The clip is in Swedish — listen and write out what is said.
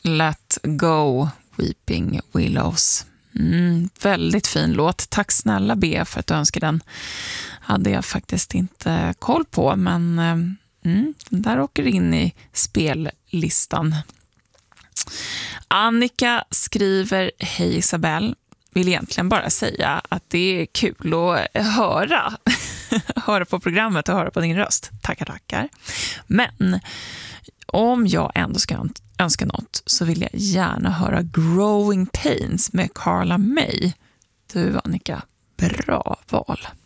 Let Go, Weeping Willows. Väldigt fin låt. Tack snälla B för att du önskade den. Hade jag faktiskt inte koll på, men den där åker in i spellistan. Annika skriver: Hej Isabelle, vill egentligen bara säga att det är kul att höra på programmet och höra på din röst. Tackar. Men om jag ändå ska önska något så vill jag gärna höra Growing Pains med Carla May. Du Annika, bra val.